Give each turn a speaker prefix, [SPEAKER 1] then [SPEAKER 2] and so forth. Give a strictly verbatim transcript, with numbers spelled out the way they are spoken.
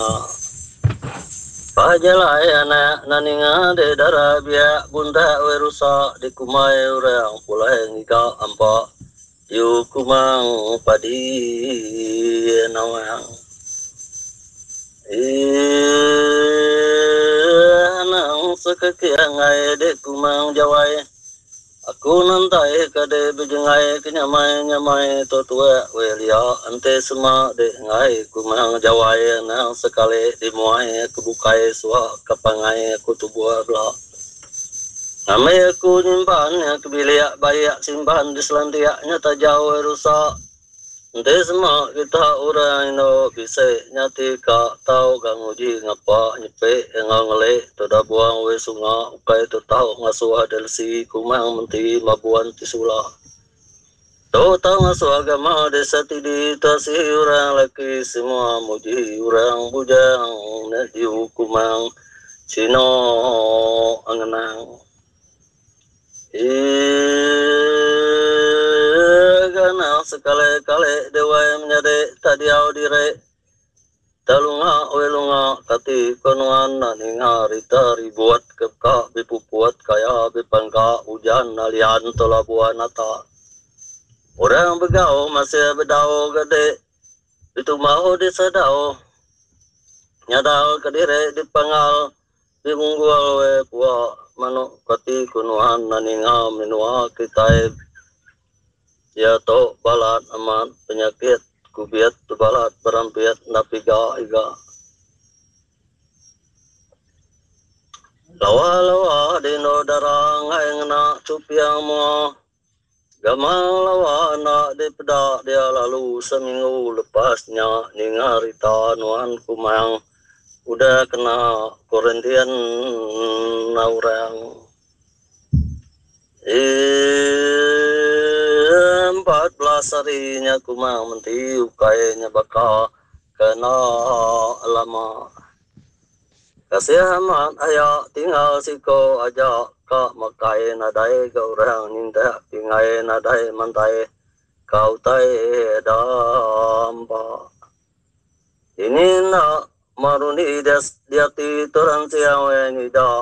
[SPEAKER 1] na pajalai anak naninga de darabia bunda werusa di kumai urang pulai ngika ampa yu kumang padi nawang nang sekekiangai de kumang jawai aku nantai kade bijengai kenyamai nyamai to tua welia ante sema de ngai kumang jawai nang sekali dimuai kebukai suak kapangai aku tubuh bla ame aku nyimpan kebiliak bayak simpan di selantiak nyata jauh rusak ente semua kita orang Indo bisa nyati ka tahu kang uji ngapa nyepe ngangale toda buang we sunga ukai tu tahu ngasuh delsi kumang menti mabuan tisula to tahu ngasuh agama desa tidi tasi orang laki semua muji orang bujang net di kumang Cino angenang gana sekali-kali dewa menyade tadiau dire talunga welunga kati konuan naninga rita ribuat keka bipupuat kaya bipangka hujan nalian tolabuan nata orang begau masih bedau gede itu mau disadau nyadal kedire dipangal dibunggual we puak manuk kati kunuhan naninga minua kitai ya to balat amat penyakit kubiat balat berampiat napiga iga lawa lawa dino darang ngena cupiang mo gamal lawa na di peda dia lalu seminggu lepasnya ningarita nuan kumang udah kena korentian naurang empat belas harinya kumang menti ukainya baka kena lama kasih amat ayak tinggal siko aja kak makai nadai ke orang ninda tinggai nadai mantai kau tai dampa ini nak maruni dia dia ti torang siang we nida